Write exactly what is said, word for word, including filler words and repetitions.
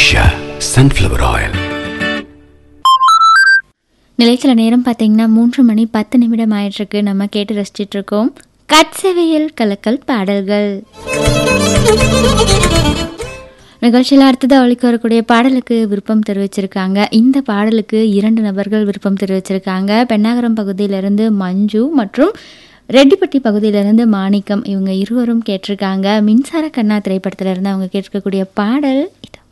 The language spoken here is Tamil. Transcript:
Usha sunflower oil. நிலைச்சல நேரம் பார்த்தீங்கன்னா மூன்று மணி பத்து நிமிடம் ஆயிட்டிருக்கு. நம்ம கேட்டு ரசிச்சிட்டு இருக்கோம் கட்செவியல் கலக்கல் பாடல்கள் நிகழ்ச்சியில். அடுத்தது அவளுக்கு வரக்கூடிய பாடலுக்கு விருப்பம் தெரிவிச்சிருக்காங்க. இந்த பாடலுக்கு இரண்டு நபர்கள் விருப்பம் தெரிவிச்சிருக்காங்க. பெண்ணாகரம் பகுதியிலிருந்து மஞ்சு மற்றும் ரெட்டிப்பட்டி பகுதியிலிருந்து மாணிக்கம். இவங்க இருவரும் கேட்டிருக்காங்க மின்சார கண்ணா திரைப்படத்திலிருந்து அவங்க கேட்டிருக்கக்கூடிய பாடல் இது.